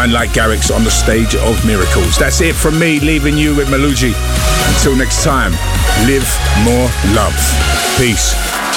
man like Garrix on the stage of miracles. That's it from me, leaving you with Maluji. Until next time, live more love. Peace.